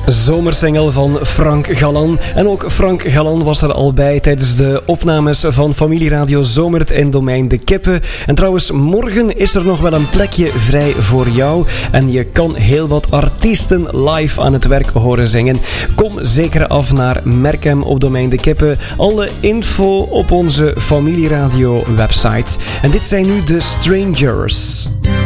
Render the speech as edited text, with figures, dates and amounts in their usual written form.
Zomersingle van Frank Galan. En ook Frank Galan was er al bij tijdens de opnames van Familieradio Zomert in Domein de Kippen. En trouwens, morgen is er nog wel een plekje vrij voor jou. En je kan heel wat artiesten live aan het werk horen zingen. Kom zeker af naar Merkem op Domein de Kippen. Alle info op onze Familieradio website. En dit zijn nu de Strangers.